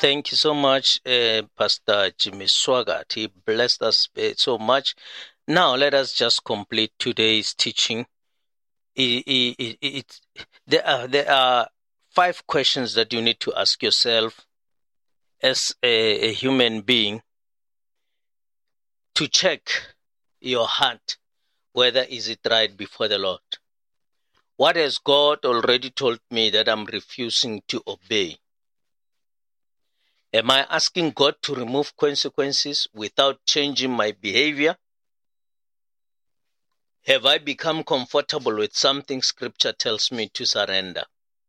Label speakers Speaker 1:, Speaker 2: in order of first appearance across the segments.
Speaker 1: Thank you so much, Pastor Jimmy Swaggart. He blessed us so much. Now, let us just complete today's teaching. There are 5 questions that you need to ask yourself as a human being to check your heart, whether is it right before the Lord. What has God already told me that I'm refusing to obey? Am I asking God to remove consequences without changing my behavior? Have I become comfortable with something Scripture tells me to surrender?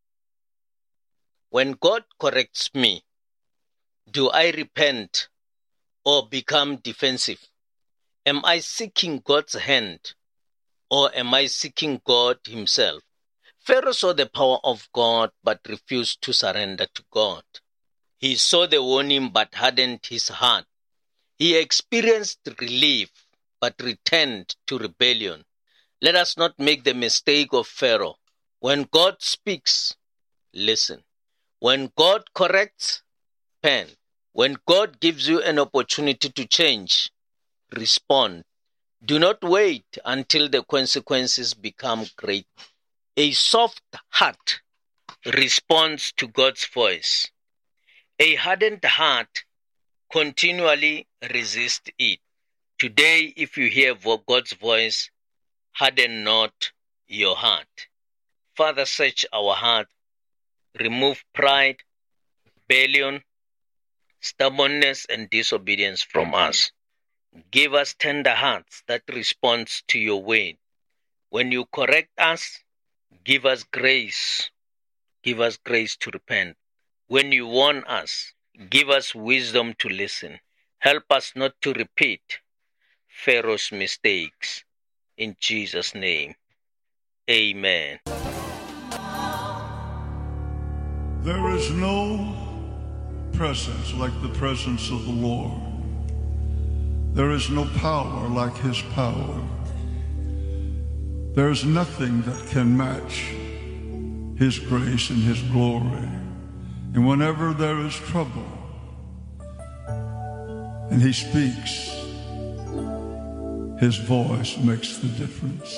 Speaker 1: When God corrects me, do I repent or become defensive? Am I seeking God's hand or am I seeking God himself? Pharaoh saw the power of God but refused to surrender to God. He saw the warning but hardened his heart. He experienced relief but returned to rebellion. Let us not make the mistake of Pharaoh. When God speaks, listen. When God corrects, repent. When God gives you an opportunity to change, respond. Do not wait until the consequences become great. A soft heart responds to God's voice. A hardened heart continually resists it. Today, if you hear God's voice, harden not your heart. Father, search our heart. Remove pride, rebellion, stubbornness, and disobedience from us. Give us tender hearts that respond to your way. When you correct us, give us grace. Give us grace to repent. When you warn us, give us wisdom to listen. Help us not to repeat Pharaoh's mistakes. In Jesus' name, amen.
Speaker 2: There is no presence like the presence of the Lord. There is no power like his power. There is nothing that can match his grace and his glory. And whenever there is trouble and he speaks, his voice makes the difference.